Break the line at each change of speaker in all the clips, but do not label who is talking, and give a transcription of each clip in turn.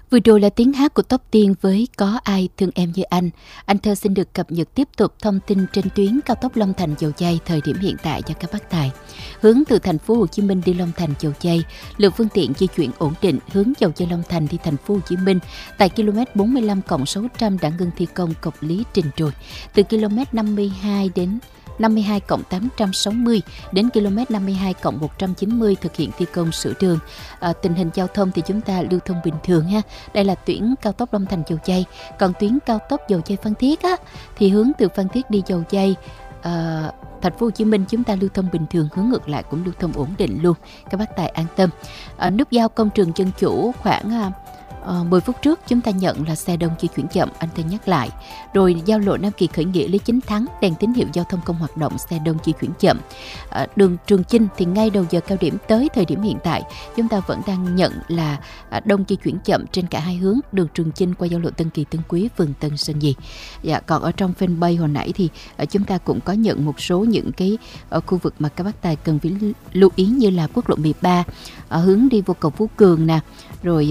Vừa rồi là tiếng hát của Tóc Tiên với Có Ai Thương Em Như Anh. Anh Thơ xin được cập nhật tiếp tục thông tin trên tuyến cao tốc Long Thành - Dầu Giây thời điểm hiện tại cho các bác tài. Hướng từ thành phố Hồ Chí Minh đi Long Thành - Dầu Giây, lượng phương tiện di chuyển ổn định. Hướng Dầu Giây - Long Thành đi thành phố Hồ Chí Minh tại km 45+600 đã ngưng thi công cọc Lý Trình rồi. Từ km 52 đến 52+860 đến km 52+190 thực hiện thi công sửa đường. Tình hình giao thông thì chúng ta lưu thông bình thường ha. Đây là tuyến cao tốc Long Thành - Dầu Giây. Còn tuyến cao tốc Dầu Giây - Phan Thiết á, thì hướng từ Phan Thiết đi Dầu Giây thành phố Hồ Chí Minh chúng ta lưu thông bình thường, hướng ngược lại cũng lưu thông ổn định luôn. Các bác tài an tâm. Nút giao Công Trường Dân Chủ khoảng 10 phút trước chúng ta nhận là xe đông di chuyển chậm, anh Tân nhắc lại. Rồi giao lộ Nam Kỳ Khởi Nghĩa Lý Chính Thắng, đèn tín hiệu giao thông không hoạt động, xe đông di chuyển chậm. Đường Trường Chinh thì ngay đầu giờ cao điểm tới thời điểm hiện tại chúng ta vẫn đang nhận là đông di chuyển chậm trên cả hai hướng, đường Trường Chinh qua giao lộ Tân Kỳ Tân Quý, phường Tân Sơn Nhì. Còn ở trong fanpage hồi nãy thì chúng ta cũng có nhận một số những cái khu vực mà các bác tài cần phải lưu ý, như là quốc lộ 13 hướng đi vô cầu Phú Cường nè, rồi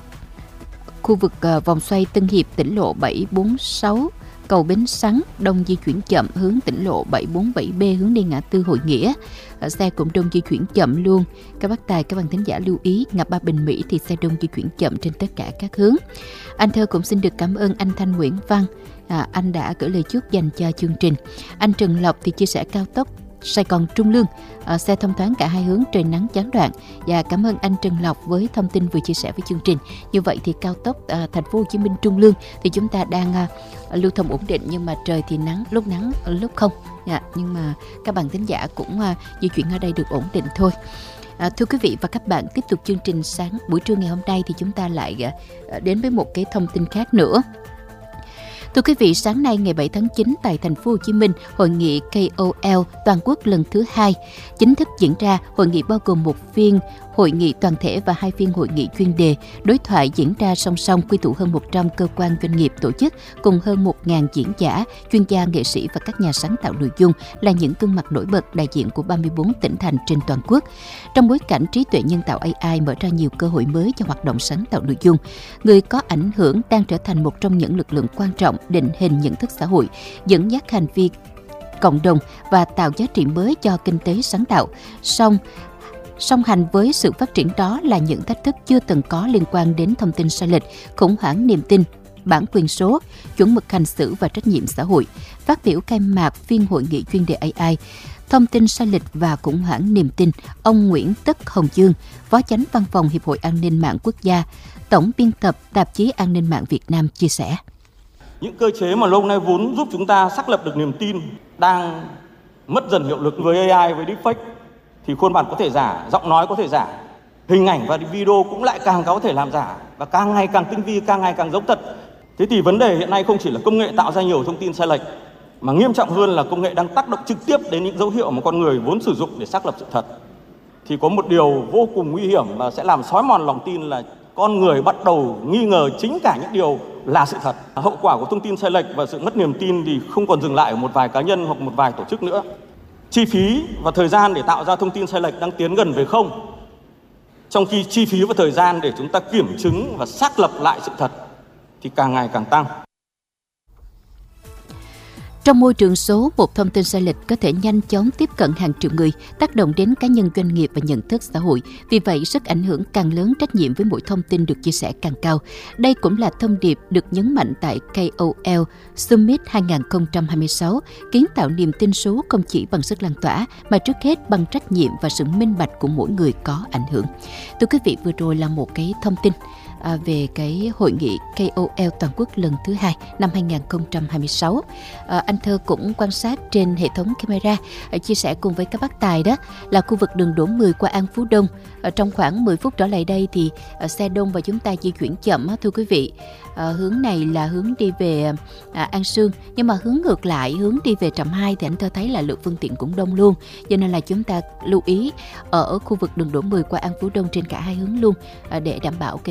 khu vực vòng xoay Tân Hiệp, tỉnh lộ 746 cầu Bến Sắn đông di chuyển chậm, hướng tỉnh lộ 747B hướng đi ngã tư Hội Nghĩa, xe cũng đông di chuyển chậm luôn. Các bác tài, các bạn thính giả lưu ý, ngã ba Bình Mỹ thì xe đông di chuyển chậm trên tất cả các hướng. Anh Thơ cũng xin được cảm ơn anh Thanh Nguyễn Văn, anh đã gửi lời chúc dành cho chương trình. Anh Trần Lộc thì chia sẻ cao tốc Sài Gòn Trung Lương, xe thông thoáng cả hai hướng, trời nắng gián đoạn. Và cảm ơn anh Trần Lộc với thông tin vừa chia sẻ với chương trình. Như vậy thì cao tốc thành phố Hồ Chí Minh Trung Lương thì chúng ta đang lưu thông ổn định, nhưng mà trời thì nắng lúc không. Nhưng mà các bạn thính giả cũng di chuyển ở đây được ổn định thôi. Thưa quý vị và các bạn, tiếp tục chương trình sáng buổi trưa ngày hôm nay thì chúng ta lại đến với một cái thông tin khác nữa. Thưa quý vị, sáng nay ngày 7 tháng 9 tại thành phố Hồ Chí Minh, hội nghị KOL toàn quốc lần thứ 2 chính thức diễn ra. Hội nghị bao gồm một phiên hội nghị toàn thể và 2 phiên hội nghị chuyên đề. Đối thoại diễn ra song song, quy tụ hơn 100 cơ quan doanh nghiệp tổ chức cùng hơn 1.000 diễn giả, chuyên gia, nghệ sĩ và các nhà sáng tạo nội dung là những gương mặt nổi bật đại diện của 34 tỉnh thành trên toàn quốc. Trong bối cảnh trí tuệ nhân tạo AI mở ra nhiều cơ hội mới cho hoạt động sáng tạo nội dung, người có ảnh hưởng đang trở thành một trong những lực lượng quan trọng định hình nhận thức xã hội, dẫn dắt hành vi cộng đồng và tạo giá trị mới cho kinh tế sáng tạo. Song hành với sự phát triển đó là những thách thức chưa từng có liên quan đến thông tin sai lệch, khủng hoảng niềm tin, bản quyền số, chuẩn mực hành xử và trách nhiệm xã hội. Phát biểu khai mạc phiên hội nghị chuyên đề AI, thông tin sai lệch và khủng hoảng niềm tin, ông Nguyễn Tất Hồng Dương, Phó Chánh Văn phòng Hiệp hội An ninh mạng quốc gia, Tổng biên tập tạp chí An ninh mạng Việt Nam chia sẻ.
Những cơ chế mà lâu nay vốn giúp chúng ta xác lập được niềm tin đang mất dần hiệu lực. Với AI, với deepfake thì khuôn mặt có thể giả, giọng nói có thể giả, hình ảnh và video cũng lại càng có thể làm giả và càng ngày càng tinh vi, càng ngày càng giống thật. Thế thì vấn đề hiện nay không chỉ là công nghệ tạo ra nhiều thông tin sai lệch, mà nghiêm trọng hơn là công nghệ đang tác động trực tiếp đến những dấu hiệu mà con người vốn sử dụng để xác lập sự thật. Thì có một điều vô cùng nguy hiểm và sẽ làm xói mòn lòng tin là con người bắt đầu nghi ngờ chính cả những điều là sự thật. Hậu quả của thông tin sai lệch và sự mất niềm tin thì không còn dừng lại ở một vài cá nhân hoặc một vài tổ chức nữa. Chi phí và thời gian để tạo ra thông tin sai lệch đang tiến gần về không, trong khi chi phí và thời gian để chúng ta kiểm chứng và xác lập lại sự thật thì càng ngày càng tăng.
Trong môi trường số, một thông tin sai lệch có thể nhanh chóng tiếp cận hàng triệu người, tác động đến cá nhân, doanh nghiệp và nhận thức xã hội. Vì vậy, sức ảnh hưởng càng lớn, trách nhiệm với mỗi thông tin được chia sẻ càng cao. Đây cũng là thông điệp được nhấn mạnh tại KOL Summit 2026, kiến tạo niềm tin số không chỉ bằng sức lan tỏa, mà trước hết bằng trách nhiệm và sự minh bạch của mỗi người có ảnh hưởng. Thưa quý vị, vừa rồi là một cái thông tin về cái hội nghị KOL toàn quốc lần thứ 2 năm 2026. Anh Thơ cũng quan sát trên hệ thống camera, chia sẻ cùng với các bác tài đó là khu vực đường Đỗ Mười qua An Phú Đông. Trong khoảng 10 phút trở lại đây thì xe đông và chúng ta di chuyển chậm thưa quý vị. Hướng này là hướng đi về An Sương, nhưng mà hướng ngược lại, hướng đi về Trạm 2 thì anh Thơ thấy là lượng phương tiện cũng đông luôn. Cho nên là chúng ta lưu ý ở khu vực đường Đỗ Mười qua An Phú Đông trên cả hai hướng luôn, để đảm bảo cái việc di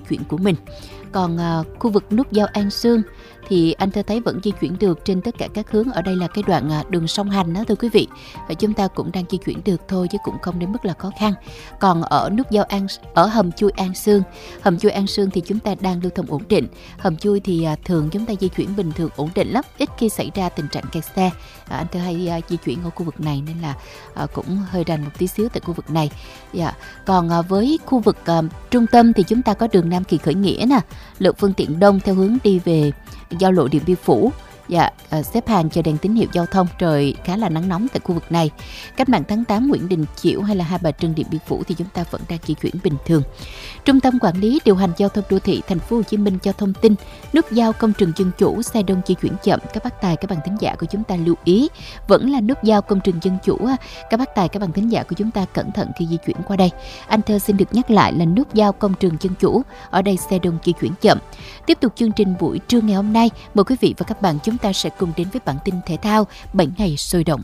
chuyển của mình. Còn khu vực nút giao An Sương thì anh Thơ thấy vẫn di chuyển được trên tất cả các hướng. Ở đây là cái đoạn đường song hành đó thưa quý vị. Và chúng ta cũng đang di chuyển được thôi chứ cũng không đến mức là khó khăn. Còn ở nút giao ở hầm chui An Sương thì chúng ta đang lưu thông ổn định. Hầm chui thì thường chúng ta di chuyển bình thường ổn định lắm, ít khi xảy ra tình trạng kẹt xe. Anh Thơ hay di chuyển ở khu vực này nên là cũng hơi rành một tí xíu tại khu vực này. Còn với khu vực trung tâm thì chúng ta có đường Nam Kỳ Khởi Nghĩa nè, lượng phương tiện đông theo hướng đi về giao lộ Điện Biên Phủ. Xếp hàng chờ đèn tín hiệu giao thông, trời khá là nắng nóng tại khu vực này. Cách mạng tháng 8 Nguyễn Đình Chiểu hay là Hai Bà Trưng Điện Biên Phủ thì chúng ta vẫn đang di chuyển bình thường. Trung tâm Quản lý điều hành giao thông đô thị Thành phố Hồ Chí Minh cho thông tin nút giao Công Trường Dân Chủ xe đông di chuyển chậm. Các bác tài, các bạn thính giả của chúng ta lưu ý, vẫn là nút giao Công Trường Dân Chủ. Các bác tài, các bạn thính giả của chúng ta cẩn thận khi di chuyển qua đây. Anh Thơ xin được nhắc lại là nút giao Công Trường Dân Chủ, ở đây xe đông di chuyển chậm. Tiếp tục chương trình buổi trưa ngày hôm nay, mời quý vị và các bạn chúng ta sẽ cùng đến với bản tin thể thao 7 ngày sôi động.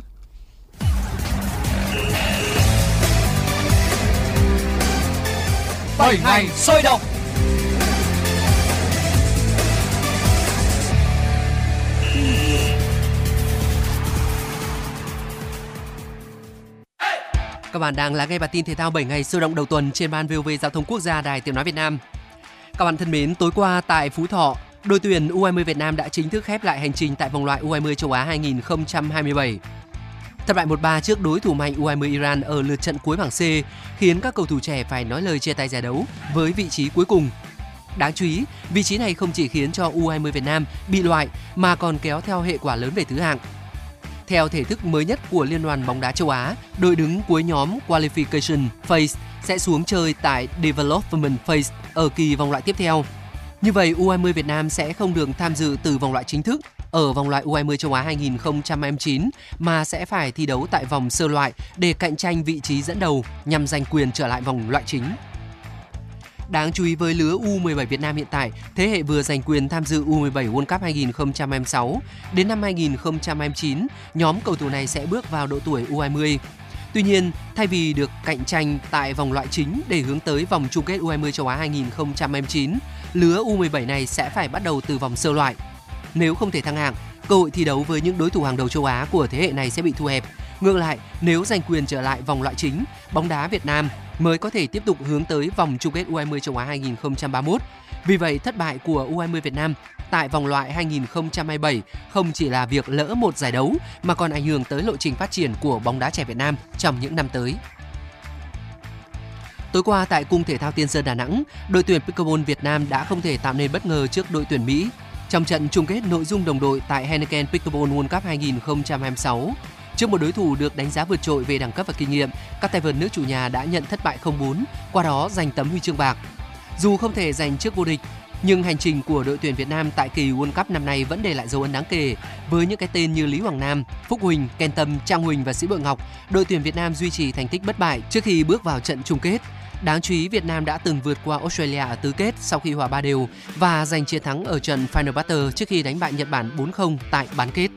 Bảy ngày sôi động. Các bạn đang lắng nghe bản tin thể thao 7 ngày sôi động đầu tuần trên ban VOV Giao thông Quốc gia Đài Tiếng nói Việt Nam. Các bạn thân mến, tối qua tại Phú Thọ, đội tuyển U20 Việt Nam đã chính thức khép lại hành trình tại vòng loại U20 châu Á 2027. Thất bại 1-3 trước đối thủ mạnh U20 Iran ở lượt trận cuối bảng C khiến các cầu thủ trẻ phải nói lời chia tay giải đấu với vị trí cuối cùng. Đáng chú ý, vị trí này không chỉ khiến cho U20 Việt Nam bị loại mà còn kéo theo hệ quả lớn về thứ hạng. Theo thể thức mới nhất của Liên đoàn bóng đá châu Á, đội đứng cuối nhóm Qualification Phase sẽ xuống chơi tại Development Phase ở kỳ vòng loại tiếp theo. Như vậy, U20 Việt Nam sẽ không được tham dự từ vòng loại chính thức ở vòng loại U20 châu Á 2029 mà sẽ phải thi đấu tại vòng sơ loại để cạnh tranh vị trí dẫn đầu nhằm giành quyền trở lại vòng loại chính. Đáng chú ý với lứa U17 Việt Nam hiện tại, thế hệ vừa giành quyền tham dự U17 World Cup 2026 đến năm 2029, nhóm cầu thủ này sẽ bước vào độ tuổi U20. Tuy nhiên, thay vì được cạnh tranh tại vòng loại chính để hướng tới vòng chung kết U20 châu Á 2029, lứa U17 này sẽ phải bắt đầu từ vòng sơ loại. Nếu không thể thăng hạng, cơ hội thi đấu với những đối thủ hàng đầu châu Á của thế hệ này sẽ bị thu hẹp. Ngược lại, nếu giành quyền trở lại vòng loại chính, bóng đá Việt Nam mới có thể tiếp tục hướng tới vòng chung kết U20 châu Á 2031. Vì vậy, thất bại của U20 Việt Nam tại vòng loại 2027 không chỉ là việc lỡ một giải đấu mà còn ảnh hưởng tới lộ trình phát triển của bóng đá trẻ Việt Nam trong những năm tới. Tối qua tại Cung Thể thao Tiên Sơn Đà Nẵng, đội tuyển Pickleball Việt Nam đã không thể tạo nên bất ngờ trước đội tuyển Mỹ trong trận chung kết nội dung đồng đội tại Heineken Pickleball World Cup 2026. Trước một đối thủ được đánh giá vượt trội về đẳng cấp và kinh nghiệm, các tay vợt nước chủ nhà đã nhận thất bại 0-4, qua đó giành tấm huy chương bạc. Dù không thể giành chức vô địch, nhưng hành trình của đội tuyển Việt Nam tại kỳ World Cup năm nay vẫn để lại dấu ấn đáng kể. Với những cái tên như Lý Hoàng Nam, Phúc Huỳnh, Ken Tâm, Trang Huỳnh và Sĩ Bội Ngọc, đội tuyển Việt Nam duy trì thành tích bất bại trước khi bước vào trận chung kết. Đáng chú ý, Việt Nam đã từng vượt qua Australia ở tứ kết sau khi hòa 3 đều và giành chiến thắng ở trận Final Battle trước khi đánh bại Nhật Bản 4-0 tại bán kết.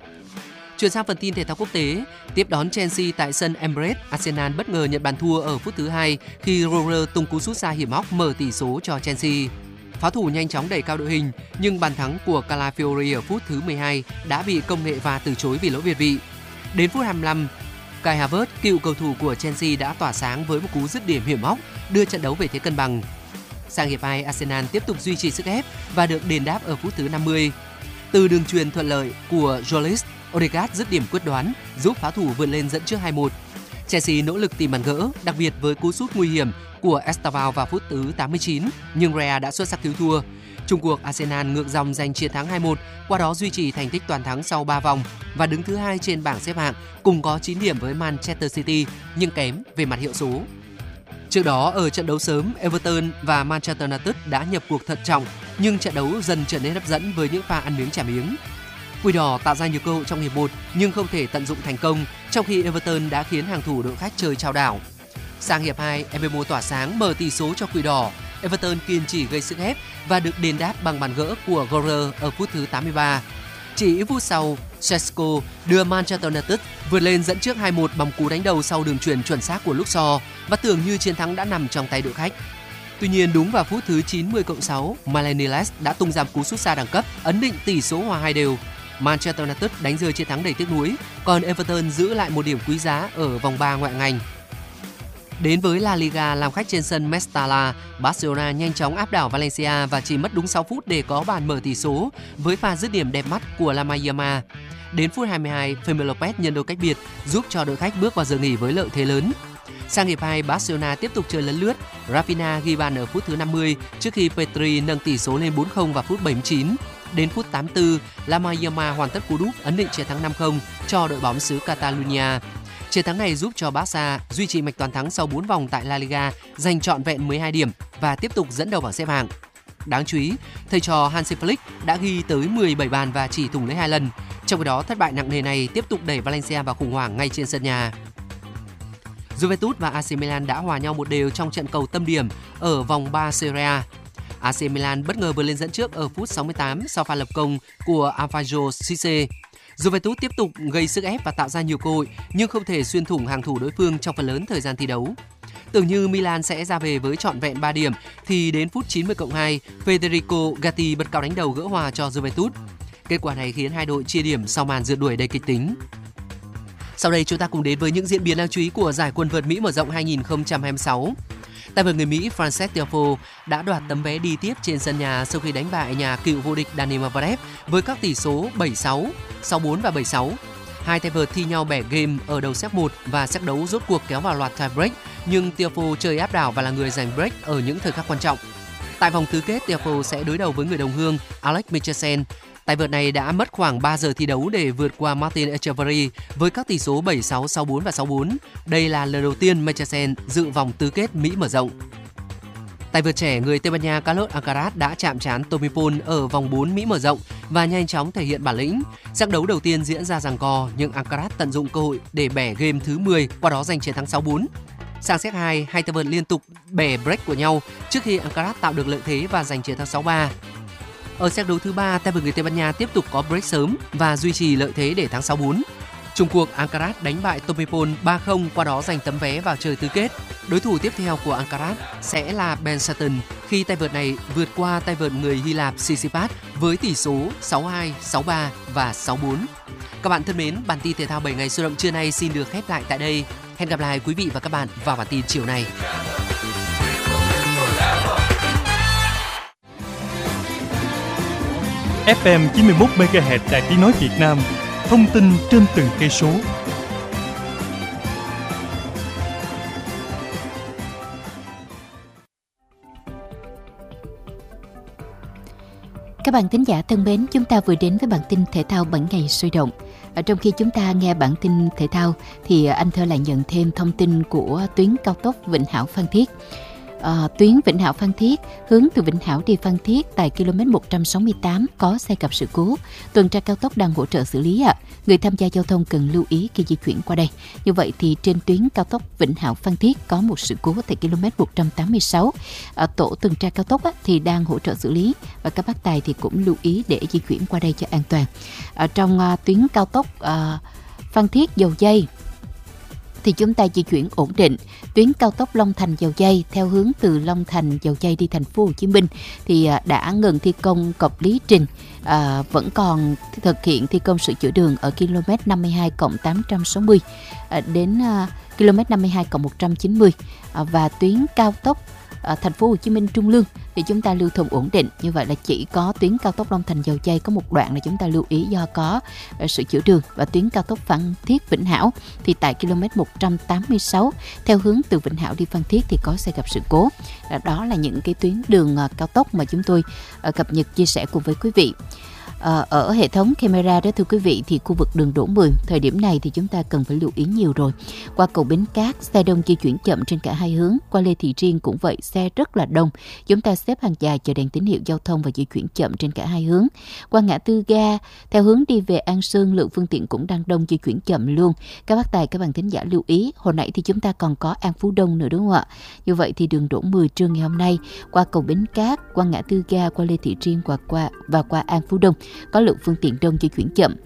Chuyển sang phần tin thể thao quốc tế, tiếp đón Chelsea tại sân Emirates, Arsenal bất ngờ nhận bàn thua ở phút thứ 2 khi Roller tung cú sút xa hiểm hóc mở tỷ số cho Chelsea. Pháo thủ nhanh chóng đẩy cao đội hình, nhưng bàn thắng của Calafiori ở phút thứ 12 đã bị công nghệ VAR từ chối vì lỗi việt vị. Đến phút 25, Kai Havertz, cựu cầu thủ của Chelsea đã tỏa sáng với một cú dứt điểm hiểm hóc, đưa trận đấu về thế cân bằng. Sang hiệp 2, Arsenal tiếp tục duy trì sức ép và được đền đáp ở phút thứ 50. Từ đường chuyền thuận lợi của Jolis, Odegaard dứt điểm quyết đoán, giúp pháo thủ vượt lên dẫn trước 2-1. Chelsea nỗ lực tìm bàn gỡ, đặc biệt với cú sút nguy hiểm của Estevao vào phút thứ 89, nhưng Rea đã xuất sắc cứu thua. Chung cuộc, Arsenal ngược dòng giành chiến thắng 2-1, qua đó duy trì thành tích toàn thắng sau 3 vòng và đứng thứ 2 trên bảng xếp hạng, cùng có 9 điểm với Manchester City nhưng kém về mặt hiệu số. Trước đó, ở trận đấu sớm, Everton và Manchester United đã nhập cuộc thận trọng, nhưng trận đấu dần trở nên hấp dẫn với những pha ăn miếng trả miếng. Quỷ đỏ tạo ra nhiều cơ hội trong hiệp 1 nhưng không thể tận dụng thành công, trong khi Everton đã khiến hàng thủ đội khách chơi chao đảo. Sang hiệp 2, Mbeumo tỏa sáng mở tỷ số cho Quỷ đỏ. Everton kiên trì gây sức ép và được đền đáp bằng bàn gỡ của Gorer ở phút thứ 83. Chỉ ít phút sau, Sesko đưa Manchester United vượt lên dẫn trước 2-1 bằng cú đánh đầu sau đường chuyền chuẩn xác của Luke Shaw và tưởng như chiến thắng đã nằm trong tay đội khách. Tuy nhiên, đúng vào phút thứ 90+6, Malinielas đã tung ra cú sút xa đẳng cấp, ấn định tỷ số hòa 2 đều. Manchester United đánh rơi chiến thắng đầy tiếc nuối, còn Everton giữ lại một điểm quý giá ở vòng 3 ngoại hạng Anh. Đến với La Liga làm khách trên sân Mestalla, Barcelona nhanh chóng áp đảo Valencia và chỉ mất đúng 6 phút để có bàn mở tỷ số với pha dứt điểm đẹp mắt của Lamine Yamal. Đến phút 22, Fermin Lopez nhân đôi cách biệt giúp cho đội khách bước vào giờ nghỉ với lợi thế lớn. Sang hiệp 2, Barcelona tiếp tục chơi lấn lướt. Raphinha ghi bàn ở phút thứ 50 trước khi Pedri nâng tỷ số lên 4-0 vào phút 79. Đến phút 84, Lamine Yamal hoàn tất cú đúp ấn định chiến thắng 5-0 cho đội bóng xứ Catalonia. Chiến thắng này giúp cho Barca duy trì mạch toàn thắng sau 4 vòng tại La Liga, giành trọn vẹn 12 điểm và tiếp tục dẫn đầu bảng xếp hạng. Đáng chú ý, thầy trò Hansi Flick đã ghi tới 17 bàn và chỉ thủng lưới 2 lần. Trong khi đó, thất bại nặng nề này tiếp tục đẩy Valencia vào khủng hoảng ngay trên sân nhà. Juventus và AC Milan đã hòa nhau một đều trong trận cầu tâm điểm ở vòng 3 Serie A. AC Milan bất ngờ vượt lên dẫn trước ở phút 68 sau pha lập công của Alvaro Cisse. Juventus tiếp tục gây sức ép và tạo ra nhiều cơ hội nhưng không thể xuyên thủng hàng thủ đối phương trong phần lớn thời gian thi đấu. Tưởng như Milan sẽ ra về với trọn vẹn 3 điểm thì đến phút 90+2, Federico Gatti bật cào đánh đầu gỡ hòa cho Juventus. Kết quả này khiến hai đội chia điểm sau màn rượt đuổi đầy kịch tính. Sau đây chúng ta cùng đến với những diễn biến đáng chú ý của giải quần vợt Mỹ mở rộng 2026. Tay vợt người Mỹ Frances Tiafoe đã đoạt tấm vé đi tiếp trên sân nhà sau khi đánh bại nhà cựu vô địch Daniil Medvedev với các tỷ số 7-6, 6-4 và 7-6. Hai tay vợt thi nhau bẻ game ở đầu set 1 và set đấu rốt cuộc kéo vào loạt tie break, nhưng Tiafoe chơi áp đảo và là người giành break ở những thời khắc quan trọng. Tại vòng tứ kết, Tiafoe sẽ đối đầu với người đồng hương Alex Michelsen. Tay vợt này đã mất khoảng 3 giờ thi đấu để vượt qua Martin Etcheverry với các tỷ số 7-6, 6-4 và 6-4. Đây là lần đầu tiên Michelsen dự vòng tứ kết Mỹ mở rộng. Tay vợt trẻ người Tây Ban Nha Carlos Alcaraz đã chạm trán Tommy Paul ở vòng 4 Mỹ mở rộng và nhanh chóng thể hiện bản lĩnh. Set đấu đầu tiên diễn ra giằng co nhưng Alcaraz tận dụng cơ hội để bẻ game thứ 10, qua đó giành chiến thắng 6-4. Sang set 2, hai tay vợt liên tục bẻ break của nhau trước khi Alcaraz tạo được lợi thế và giành chiến thắng 6-3. Ở set đấu thứ 3, tay vợt người Tây Ban Nha tiếp tục có break sớm và duy trì lợi thế để thắng 6-4. Chung cuộc, Alcaraz đánh bại Tommy Paul 3-0, qua đó giành tấm vé vào chơi tứ kết. Đối thủ tiếp theo của Alcaraz sẽ là Ben Shelton khi tay vợt này vượt qua tay vợt người Hy Lạp Tsitsipas với tỷ số 6-2, 6-3 và 6-4. Các bạn thân mến, bản tin thể thao 7 ngày sôi động trưa nay xin được khép lại tại đây. Hẹn gặp lại quý vị và các bạn vào bản tin chiều nay.
FM 91 MHz Đài Tiếng nói Việt Nam, thông tin trên từng cây số.
Các bạn thính giả thân mến, chúng ta vừa đến với bản tin thể thao 7 ngày sôi động. Trong khi chúng ta nghe bản tin thể thao thì anh Thơ lại nhận thêm thông tin của tuyến cao tốc Vĩnh Hảo Phan Thiết. Tuyến Vĩnh Hảo Phan Thiết hướng từ Vĩnh Hảo đi Phan Thiết tại km 168 có xe gặp sự cố. Tuần tra cao tốc đang hỗ trợ xử lý. Người tham gia giao thông cần lưu ý khi di chuyển qua đây. Như vậy thì trên tuyến cao tốc Vĩnh Hảo Phan Thiết có một sự cố tại km 186. Tổ tuần tra cao tốc thì đang hỗ trợ xử lý và các bác tài thì cũng lưu ý để di chuyển qua đây cho an toàn. Trong tuyến cao tốc Phan Thiết Dầu Giây thì chúng ta di chuyển ổn định. Tuyến cao tốc Long Thành Dầu Giây theo hướng từ Long Thành Dầu Giây đi thành phố Hồ Chí Minh thì đã ngừng thi công cọc Lý Trình, vẫn còn thực hiện thi công sửa chữa đường ở km 52+860 đến km 52+190 và tuyến cao tốc thành phố Hồ Chí Minh Trung Lương thì chúng ta lưu thông ổn định. Như vậy là chỉ có tuyến cao tốc Long Thành Dầu Giây có một đoạn là chúng ta lưu ý do có sửa chữa đường, và tuyến cao tốc Phan Thiết Vĩnh Hảo thì tại km 186 theo hướng từ Vĩnh Hảo đi Phan Thiết thì có xe gặp sự cố. Đó là những cái tuyến đường cao tốc mà chúng tôi cập nhật chia sẻ cùng với quý vị. Ở hệ thống camera đó thưa quý vị thì khu vực đường Đỗ Mười thời điểm này thì chúng ta cần phải lưu ý nhiều rồi. Qua cầu Bến Cát xe đông di chuyển chậm trên cả hai hướng, qua Lê Thị Riêng cũng vậy, xe rất là đông, chúng ta xếp hàng dài chờ đèn tín hiệu giao thông và di chuyển chậm trên cả hai hướng. Qua ngã tư ga theo hướng đi về An Sơn lượng phương tiện cũng đang đông, di chuyển chậm luôn. Các bác tài các bạn thính giả lưu ý, hồi nãy thì chúng ta còn có An Phú Đông nữa đúng không ạ? Như vậy thì đường Đỗ Mười trưa ngày hôm nay qua cầu Bến Cát, qua ngã tư ga, qua Lê Thị Riêng và qua An Phú Đông có lượng phương tiện đông di chuyển chậm.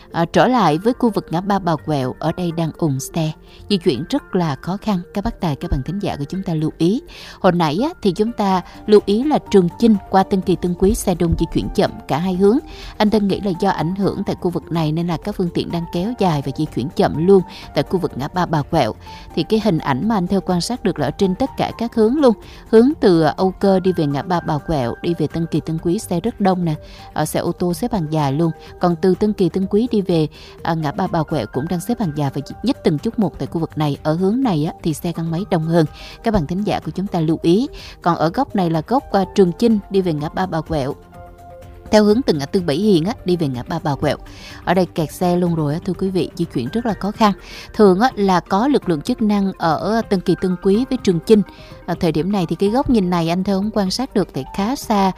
Trở lại với khu vực ngã ba Bà Quẹo, ở đây đang ùn xe, di chuyển rất là khó khăn. Các bác tài, các bạn thính giả của chúng ta lưu ý. Hồi nãy thì chúng ta lưu ý là Trường Chinh qua Tân Kỳ Tân Quý xe đông di chuyển chậm cả hai hướng. Anh Tân nghĩ là do ảnh hưởng tại khu vực này nên là các phương tiện đang kéo dài và di chuyển chậm luôn tại khu vực ngã ba Bà Quẹo. Thì cái hình ảnh mà anh theo quan sát được là ở trên tất cả các hướng luôn. Hướng từ Âu Cơ đi về ngã ba Bà Quẹo, đi về Tân Kỳ Tân Quý xe rất đông nè, xe ô tô xếp hàng dài luôn. Còn từ Tân Kỳ Tân Quý đi về ngã ba Bà Quẹo cũng đang xếp hàng dài và nhích từng chút một tại khu vực này. Ở hướng này thì xe gắn máy đông hơn. Các bạn thính giả của chúng ta lưu ý. Còn ở góc này là góc Trường Chinh đi về ngã ba Bà Quẹo, theo hướng từ ngã tư Bảy Hiền đi về ngã ba Bà Quẹo. Ở đây kẹt xe luôn rồi thưa quý vị, di chuyển rất là khó khăn. Thường là có lực lượng chức năng ở Tân Kỳ Tân Quý với Trường Chinh. Thời điểm này thì cái góc nhìn này anh theo không quan sát được thì khá xa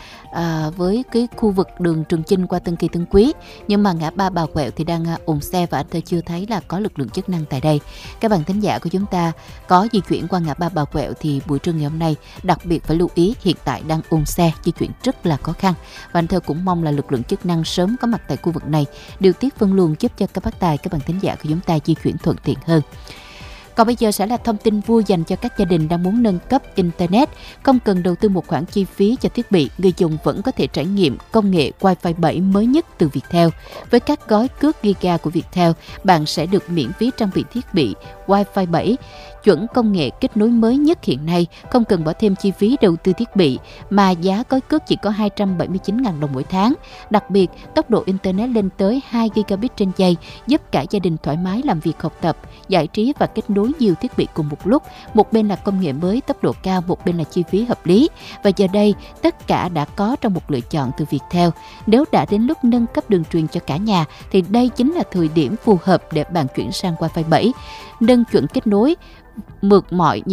với cái khu vực đường Trường Chinh qua Tân Kỳ Tân Quý, nhưng mà ngã ba Bà Quẹo thì đang ùn xe và anh thơ chưa thấy là có lực lượng chức năng tại đây. Các bạn thính giả của chúng ta có di chuyển qua ngã ba Bà Quẹo thì buổi trưa ngày hôm nay đặc biệt phải lưu ý, hiện tại đang ùn xe, di chuyển rất là khó khăn và anh thơ cũng mong là lực lượng chức năng sớm có mặt tại khu vực này, điều tiết phân luồng giúp cho các bác tài, các bạn thính giả của chúng ta di chuyển thuận tiện hơn. Còn bây giờ sẽ là thông tin vui dành cho các gia đình đang muốn nâng cấp Internet. Không cần đầu tư một khoản chi phí cho thiết bị, người dùng vẫn có thể trải nghiệm công nghệ Wi-Fi 7 mới nhất từ Viettel. Với các gói cước Giga của Viettel, bạn sẽ được miễn phí trang bị thiết bị Wi-Fi 7 chuẩn công nghệ kết nối mới nhất hiện nay, không cần bỏ thêm chi phí đầu tư thiết bị, mà giá gói cước chỉ có 279.000 đồng mỗi tháng. Đặc biệt, tốc độ Internet lên tới 2 gigabit trên giây, giúp cả gia đình thoải mái làm việc, học tập, giải trí và kết nối nhiều thiết bị cùng một lúc. Một bên là công nghệ mới, tốc độ cao, một bên là chi phí hợp lý. Và giờ đây, tất cả đã có trong một lựa chọn từ Viettel. Nếu đã đến lúc nâng cấp đường truyền cho cả nhà, thì đây chính là thời điểm phù hợp để bạn chuyển sang Wi-Fi 7. Nâng chuẩn kết nối, mượt mọi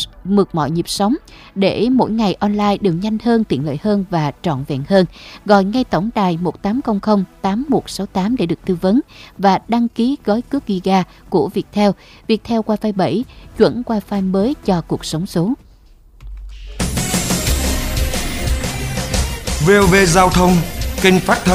nhịp sống để mỗi ngày online đều nhanh hơn, tiện lợi hơn và trọn vẹn hơn. Gọi ngay tổng đài 1800 8168 để được tư vấn và đăng ký gói cước Giga của Viettel. Viettel Wi-Fi 7 chuẩn Wi-Fi mới cho cuộc sống số.
VOV Giao thông, kênh phát thanh